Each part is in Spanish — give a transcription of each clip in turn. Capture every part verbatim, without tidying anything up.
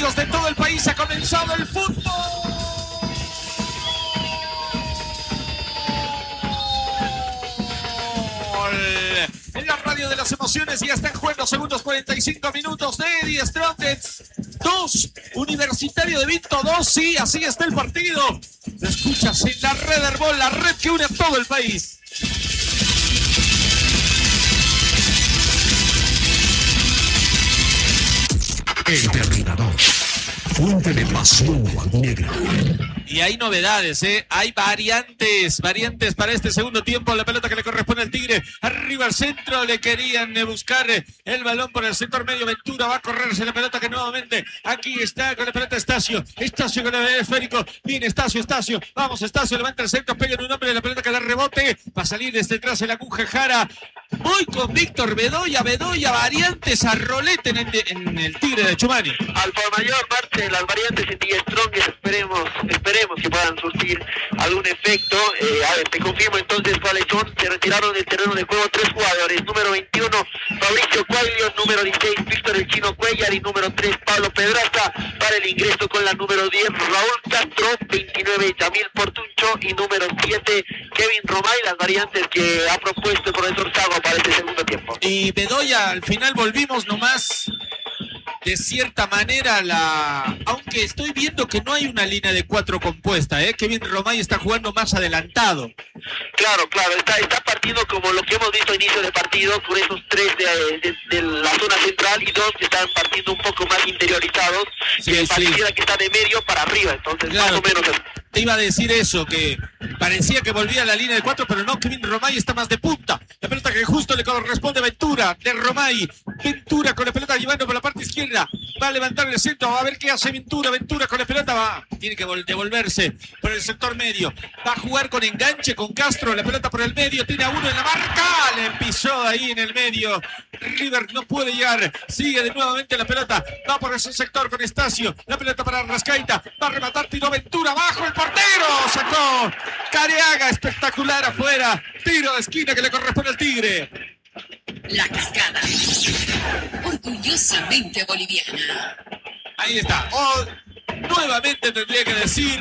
amigos de todo el país, ha comenzado el fútbol. En la radio de las emociones ya está en juego los segundos cuarenta y cinco minutos de Eddie Strongets dos, Universitario de Vinto dos, sí, así está el partido. Lo escuchas en la red Herbol, la red que une a todo el país. El Terminador, fuente de pasión negra. Y hay novedades, ¿eh? Hay variantes, variantes para este segundo tiempo. La pelota que le corresponde al Tigre, arriba al centro, le querían buscar el balón por el sector medio. Ventura va a correrse la pelota que nuevamente aquí está con la pelota Estacio. Estacio con el esférico, viene Estacio, Estacio, vamos Estacio, levanta el centro, pega en un hombre, la pelota que da rebote, va a salir desde atrás el aguja Jara. Voy con Víctor Bedoya, Bedoya, variantes a rolete en el, en el Tigre de Chumani. Al por mayor parte, las variantes en Tigre Strongest, esperemos, esperemos que puedan surtir algún efecto. Eh, a ver, te confirmo entonces cuáles son. Se retiraron del terreno de juego tres jugadores. Número veintiuno, Fabricio Cuaglio. Número dieciséis, Víctor El Chino Cuellar. Y número tres, Pablo Pedraza. Para el ingreso con la número diez, Raúl Castro. veintinueve, Yamil Portuncho. Y número siete, Kevin Romay. Las variantes que ha propuesto el profesor Sago para este segundo tiempo. Y Bedoya, al final volvimos nomás de cierta manera la... Aunque estoy viendo que no hay una línea de cuatro compuesta, ¿eh? Kevin Romay está jugando más adelantado. Claro, claro, está, está partiendo como lo que hemos visto a inicio de partido, por esos tres de, de, de la zona central y dos que están partiendo un poco más interiorizados, sí, que sí. pareciera que está de medio para arriba, entonces claro, más o menos... Te iba a decir eso, que parecía que volvía a la línea de cuatro, pero no, Kevin Romay está más de punta. La pelota que justo le corresponde a Ventura, de Romay. Ventura con la pelota llevando por la parte izquierda. Va a levantar el centro, va a ver qué hace Ventura. Ventura con la pelota va, tiene que devolverse por el sector medio. Va a jugar con enganche con Castro, la pelota por el medio, tiene a uno en la marca. Le pisó ahí en el medio. River no puede llegar, sigue de nuevamente la pelota. Va por ese sector con Estacio. La pelota para Rascaita, va a rematar, tiró Ventura, bajo el portero. Sacó Careaga, espectacular afuera. Tiro de esquina que le corresponde al Tigre. La Cascada, orgullosamente boliviana. Ahí está. Oh, nuevamente tendría que decir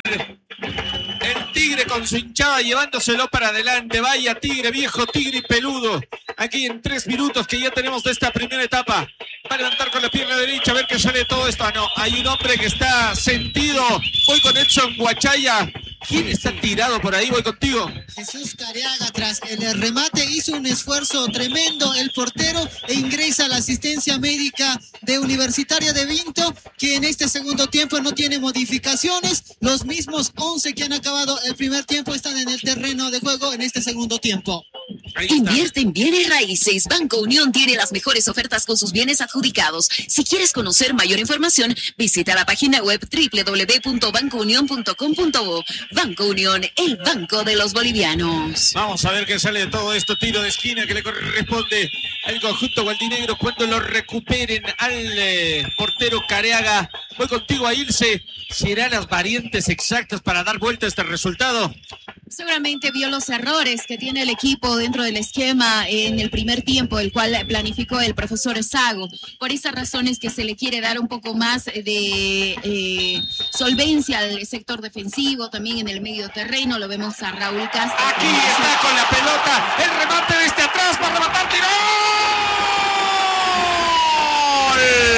el Tigre con su hinchada llevándoselo para adelante. Vaya Tigre, viejo Tigre y peludo. Aquí en tres minutos que ya tenemos de esta primera etapa. Va a levantar con la pierna derecha a ver qué sale todo esto. Ah, no, hay un hombre que está sentido. Voy con Edson Guachaya. ¿Quién está tirado por ahí? Voy contigo. Jesús Careaga, tras el remate, hizo un esfuerzo tremendo el portero e ingresa a la asistencia médica de Universitaria de Vinto, que en este segundo tiempo no tiene modificaciones. Los mismos once que han acabado el primer tiempo están en el terreno de juego en este segundo tiempo. Invierte en bienes raíces. Banco Unión tiene las mejores ofertas con sus bienes adjudicados. Si quieres conocer mayor información, visita la página web doble u doble u doble u punto banco unión punto com punto bo. Banco Unión, el banco de los bolivianos. Vamos a ver qué sale de todo esto. Tiro de esquina que le corresponde al conjunto gualdinegro cuando lo recuperen al eh, portero Careaga. Voy contigo a Ilse. ¿Serán las variantes exactas para dar vuelta a este resultado? Seguramente vio los errores que tiene el equipo dentro del esquema en el primer tiempo, el cual planificó el profesor Sago. Por esas razones que se le quiere dar un poco más de eh, solvencia al sector defensivo, también en el medio terreno. Lo vemos a Raúl Castro. Aquí está con la pelota, el remate desde atrás para rematar, tiró. ¡Gol!